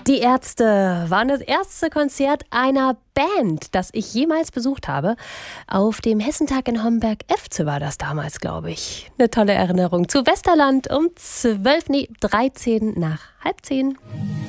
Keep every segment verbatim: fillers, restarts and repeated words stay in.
Die Ärzte waren das erste Konzert einer Band, das ich jemals besucht habe. Auf dem Hessentag in Homberg-Efze war das damals, glaube ich. Eine tolle Erinnerung. Zu Westerland um zwölf, nee, dreizehn nach halb zehn.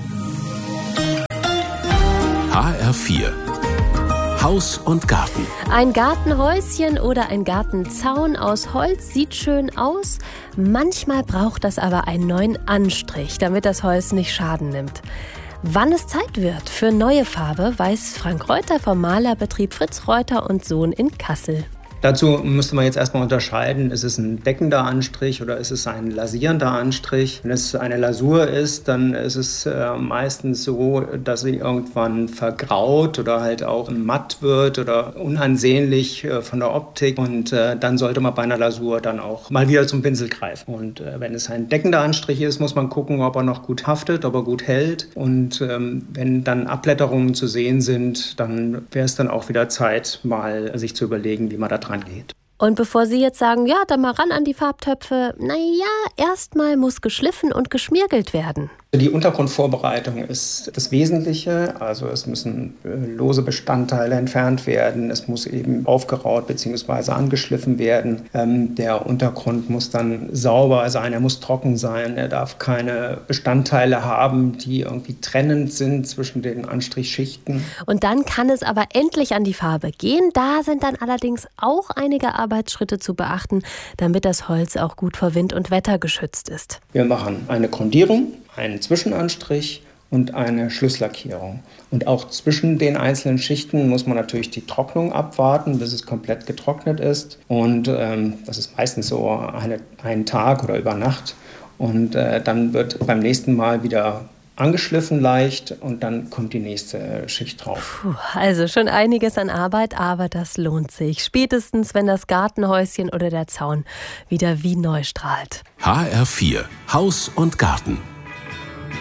H R vier Haus und Garten. Ein Gartenhäuschen oder ein Gartenzaun aus Holz sieht schön aus. Manchmal braucht das aber einen neuen Anstrich, damit das Holz nicht Schaden nimmt. Wann es Zeit wird für neue Farbe, weiß Frank Reuter vom Malerbetrieb Fritz Reuter und Sohn in Kassel. Dazu müsste man jetzt erstmal unterscheiden, ist es ein deckender Anstrich oder ist es ein lasierender Anstrich. Wenn es eine Lasur ist, dann ist es äh, meistens so, dass sie irgendwann vergraut oder halt auch matt wird oder unansehnlich äh, von der Optik. Und äh, dann sollte man bei einer Lasur dann auch mal wieder zum Pinsel greifen. Und äh, wenn es ein deckender Anstrich ist, muss man gucken, ob er noch gut haftet, ob er gut hält. Und ähm, wenn dann Abblätterungen zu sehen sind, dann wäre es dann auch wieder Zeit, mal sich zu überlegen, wie man da dran geht. Und bevor Sie jetzt sagen, ja, dann mal ran an die Farbtöpfe, naja, erstmal muss geschliffen und geschmirgelt werden. Die Untergrundvorbereitung ist das Wesentliche. Also es müssen lose Bestandteile entfernt werden. Es muss eben aufgeraut bzw. angeschliffen werden. Ähm, der Untergrund muss dann sauber sein, er muss trocken sein. Er darf keine Bestandteile haben, die irgendwie trennend sind zwischen den Anstrichschichten. Und dann kann es aber endlich an die Farbe gehen. Da sind dann allerdings auch einige Arbeitsschritte zu beachten, damit das Holz auch gut vor Wind und Wetter geschützt ist. Wir machen eine Grundierung, einen Zwischenanstrich und eine Schlusslackierung. Und auch zwischen den einzelnen Schichten muss man natürlich die Trocknung abwarten, bis es komplett getrocknet ist. Und ähm, das ist meistens so eine, einen Tag oder über Nacht. Und äh, dann wird beim nächsten Mal wieder angeschliffen leicht und dann kommt die nächste Schicht drauf. Puh, also schon einiges an Arbeit, aber das lohnt sich. Spätestens, wenn das Gartenhäuschen oder der Zaun wieder wie neu strahlt. H R vier Haus und Garten.